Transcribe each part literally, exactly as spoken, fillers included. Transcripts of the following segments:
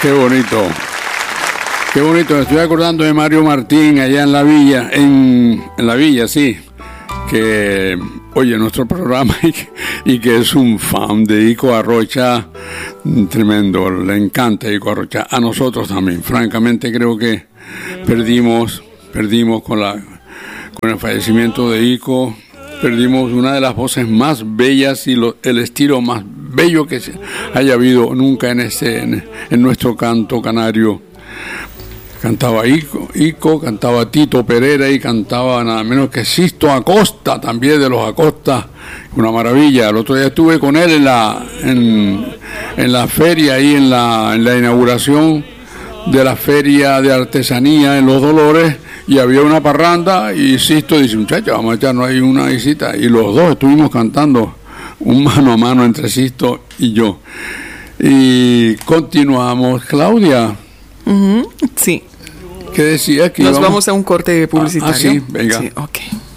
Qué bonito. Qué bonito. Me estoy acordando de Mario Martín allá en la villa, en, en la villa, sí, que oye nuestro programa y que, y que es un fan de Ico Arrocha tremendo. Le encanta Ico Arrocha. A nosotros también. Francamente creo que perdimos, perdimos con la, con el fallecimiento de Ico. Perdimos una de las voces más bellas y lo, el estilo más bello que se haya habido nunca en, ese, en, en nuestro canto canario. Cantaba Ico, Ico, cantaba Tito Pereira y cantaba nada menos que Sisto Acosta, también de los Acosta, una maravilla. El otro día estuve con él en la, en, en la feria, ahí en la, en la inauguración de la feria de artesanía en Los Dolores, y había una parranda y Sisto dice, muchachos, vamos a echarnos ahí una visita, y los dos estuvimos cantando un mano a mano entre Sisto y yo. Y continuamos. Claudia. Uh-huh. Sí. ¿Qué decía? Que Nos íbamos... vamos a un corte publicitario. Ah, sí, venga. Sí, ok.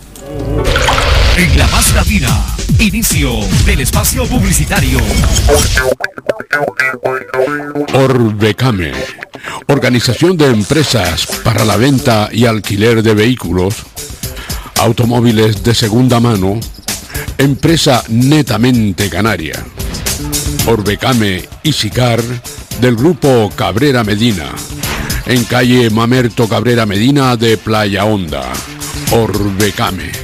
En La Más Latina, inicio del espacio publicitario. Orbecame, organización de empresas para la venta y alquiler de vehículos, automóviles de segunda mano, empresa netamente canaria. Orbecame y Sicar del grupo Cabrera Medina, en calle Mamerto Cabrera Medina de Playa Honda. Orbecame.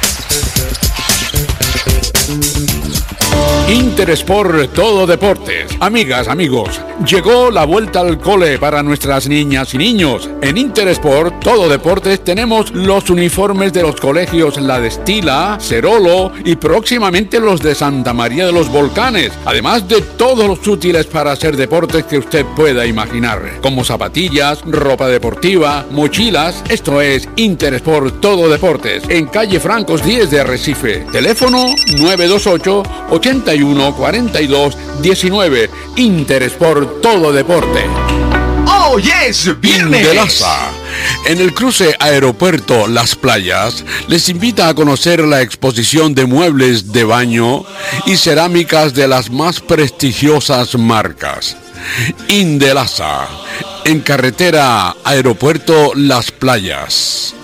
Interesport Todo Deportes. Amigas, amigos, llegó la vuelta al cole para nuestras niñas y niños. En Interesport Todo Deportes tenemos los uniformes de los colegios La Destila, Cerolo y próximamente los de Santa María de los Volcanes, además de todos los útiles para hacer deportes que usted pueda imaginar, como zapatillas, ropa deportiva, mochilas. Esto es Interesport Todo Deportes, en calle Francos diez de Arrecife. Teléfono nueve dos ocho, ochenta y uno, cuarenta y dos, diecinueve. Interesport Todo Deporte. ¡Oh, yes! ¡Viernes! Indelaza, en el cruce Aeropuerto Las Playas, les invita a conocer la exposición de muebles de baño y cerámicas de las más prestigiosas marcas. Indelaza, en carretera Aeropuerto Las Playas.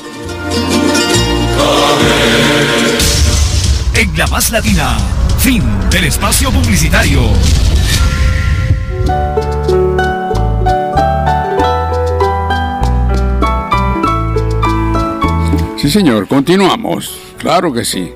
En La Más Latina, fin del espacio publicitario. Sí, señor, continuamos. Claro que sí.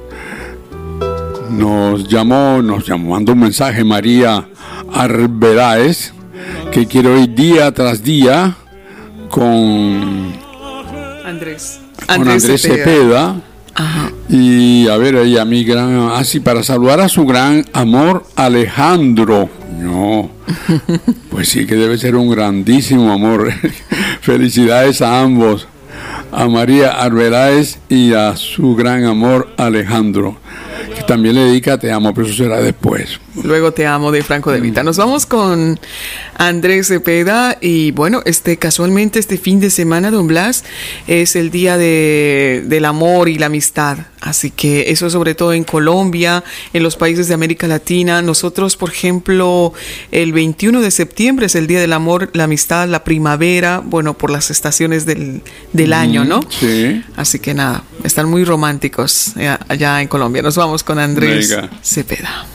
Nos llamó, nos llamó, mandó un mensaje María Arbeláez, que quiere oír día tras día con Andrés. con Andrés, Andrés Cepeda. Cepeda. Ajá. Y a ver, ella, mi gran, así ah, para saludar a su gran amor Alejandro. No, pues sí que debe ser un grandísimo amor. Felicidades a ambos, a María Arbeláez y a su gran amor Alejandro, que también le dedica Te amo, pero eso será después. Luego Te amo de Franco De Vita. Nos vamos con Andrés Cepeda y bueno, este casualmente este fin de semana, don Blas, es el día de, del amor y la amistad. Así que eso sobre todo en Colombia, en los países de América Latina. Nosotros, por ejemplo, el veintiuno de septiembre es el día del amor, la amistad, la primavera, bueno, por las estaciones del, del mm, año, ¿no? Sí. Así que nada, están muy románticos allá en Colombia. Nos vamos con Andrés Venga. Cepeda.